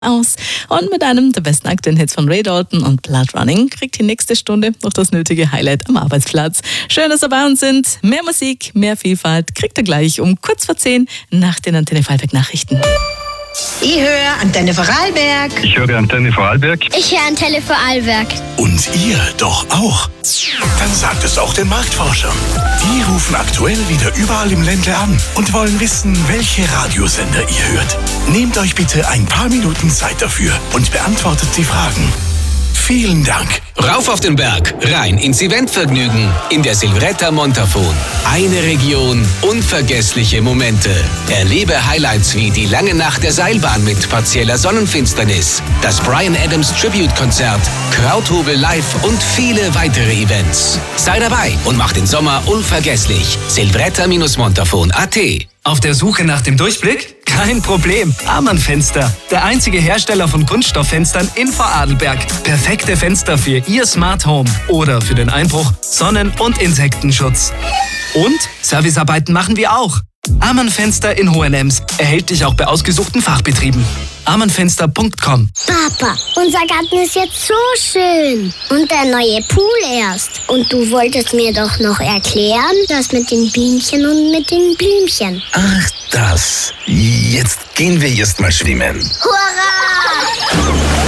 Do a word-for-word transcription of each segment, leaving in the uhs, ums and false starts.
aus. Und mit einem der besten aktuellen Hits von Ray Dalton und Blood Running kriegt die nächste Stunde noch das nötige Highlight am Arbeitsplatz. Schön, dass ihr bei uns sind. Mehr Musik, mehr Vielfalt kriegt ihr gleich um kurz vor zehn nach den Antenne Vorarlberg Nachrichten. Ich höre Antenne Vorarlberg. Ich höre Antenne Vorarlberg. Ich höre Antenne Vorarlberg. Und ihr doch auch? Dann sagt es auch den Marktforschern. Die rufen aktuell wieder überall im Ländle an und wollen wissen, welche Radiosender ihr hört. Nehmt euch bitte ein paar Minuten Zeit dafür und beantwortet die Fragen. Vielen Dank. Rauf auf den Berg, rein ins Eventvergnügen in der Silvretta Montafon. Eine Region, unvergessliche Momente. Erlebe Highlights wie die lange Nacht der Seilbahn mit partieller Sonnenfinsternis, das Bryan Adams Tribute-Konzert, Krauthobel Live und viele weitere Events. Sei dabei und mach den Sommer unvergesslich. silvretta Montafon punkt a t. Auf der Suche nach dem Durchblick? Kein Problem. Amann Fenster. Der einzige Hersteller von Kunststofffenstern in Vorarlberg. Perfekte Fenster für Ihr Smart Home. Oder für den Einbruch, Sonnen- und Insektenschutz. Und Servicearbeiten machen wir auch. Amann Fenster in Hohenems. Erhältlich auch bei ausgesuchten Fachbetrieben. amann fenster punkt com. Papa, unser Garten ist jetzt so schön. Und der neue Pool erst. Und du wolltest mir doch noch erklären, das mit den Bienchen und mit den Blümchen. Ach, das. Jetzt gehen wir erst mal schwimmen. Hurra!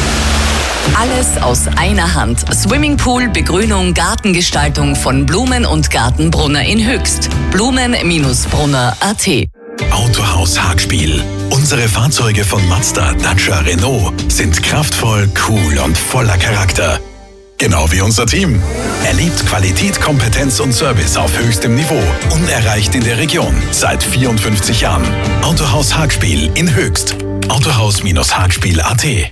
Alles aus einer Hand. Swimmingpool, Begrünung, Gartengestaltung von Blumen und Gartenbrunner in Höchst. Blumen Brunner punkt a t. Autohaus Hagspiel. Unsere Fahrzeuge von Mazda, Dacia, Renault sind kraftvoll, cool und voller Charakter. Genau wie unser Team. Erlebt Qualität, Kompetenz und Service auf höchstem Niveau. Unerreicht in der Region. Seit vierundfünfzig Jahren. Autohaus Hagspiel in Höchst. Autohaus Hagspiel punkt a t.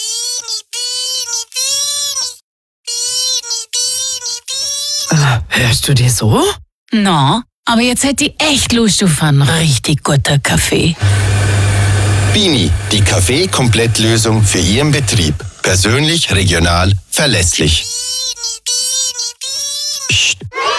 Hörst du dir so? No, aber jetzt hätte ich echt Lust auf einen richtig guten Kaffee. Bini, die Kaffee-Komplettlösung für Ihren Betrieb. Persönlich, regional, verlässlich. Psst.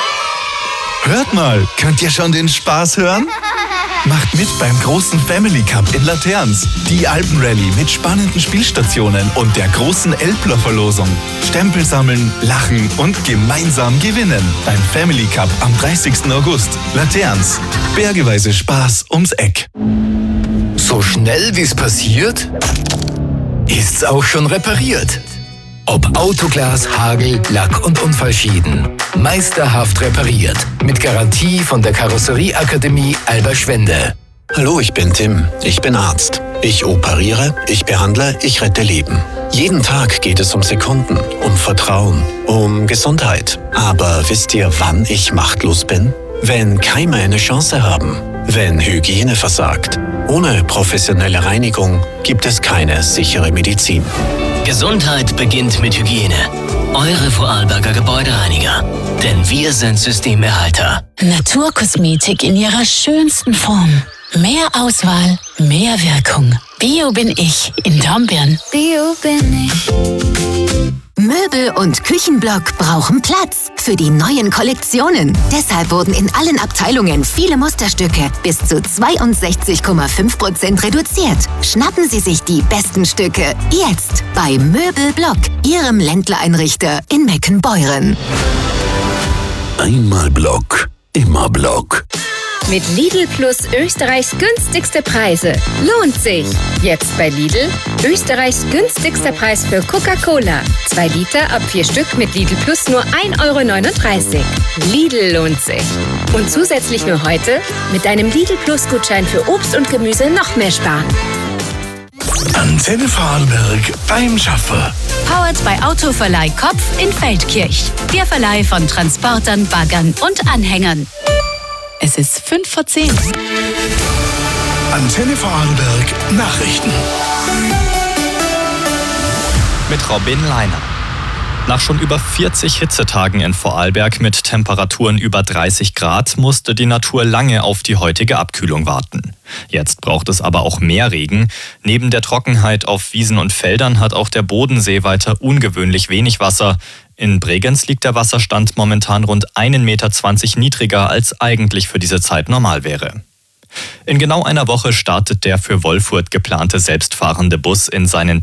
Hört mal, könnt ihr schon den Spaß hören? Macht mit beim großen Family Cup in Laterns. Die Alpenrallye mit spannenden Spielstationen und der großen Elbler-Verlosung. Stempel sammeln, lachen und gemeinsam gewinnen. Beim Family Cup am dreißigsten August. Laterns. Bergeweise Spaß ums Eck. So schnell wie es passiert, ist's auch schon repariert. Ob Autoglas, Hagel, Lack- und Unfallschäden. Meisterhaft repariert. Mit Garantie von der Karosserieakademie Alberschwende. Hallo, ich bin Tim. Ich bin Arzt. Ich operiere, ich behandle, ich rette Leben. Jeden Tag geht es um Sekunden, um Vertrauen, um Gesundheit. Aber wisst ihr, wann ich machtlos bin? Wenn Keime eine Chance haben. Wenn Hygiene versagt. Ohne professionelle Reinigung gibt es keine sichere Medizin. Gesundheit beginnt mit Hygiene. Eure Vorarlberger Gebäudereiniger. Denn wir sind Systemerhalter. Naturkosmetik in ihrer schönsten Form. Mehr Auswahl, mehr Wirkung. Bio bin ich in Dornbirn. Bio bin ich. Möbel und Küchenblock brauchen Platz für die neuen Kollektionen. Deshalb wurden in allen Abteilungen viele Musterstücke bis zu zweiundsechzig Komma fünf Prozent reduziert. Schnappen Sie sich die besten Stücke jetzt bei Möbelblock, Ihrem Ländler-Einrichter in Meckenbeuren. Einmal Block, immer Block. Mit Lidl Plus Österreichs günstigste Preise. Lohnt sich. Jetzt bei Lidl Österreichs günstigster Preis für Coca-Cola. Zwei Liter ab vier Stück mit Lidl Plus nur ein Euro neununddreißig. Lidl lohnt sich. Und zusätzlich nur heute mit einem Lidl Plus Gutschein für Obst und Gemüse noch mehr sparen. Antenne Vorarlberg beim Schaffer. Powered bei Autoverleih Kopf in Feldkirch. Der Verleih von Transportern, Baggern und Anhängern. Es ist fünf vor zehn. Antenne Vorarlberg Nachrichten. Mit Robin Leiner. Nach schon über vierzig Hitzetagen in Vorarlberg mit Temperaturen über dreißig Grad musste die Natur lange auf die heutige Abkühlung warten. Jetzt braucht es aber auch mehr Regen. Neben der Trockenheit auf Wiesen und Feldern hat auch der Bodensee weiter ungewöhnlich wenig Wasser. In Bregenz liegt der Wasserstand momentan rund ein Meter zwanzig niedriger, als eigentlich für diese Zeit normal wäre. In genau einer Woche startet der für Wolfurt geplante selbstfahrende Bus in seinen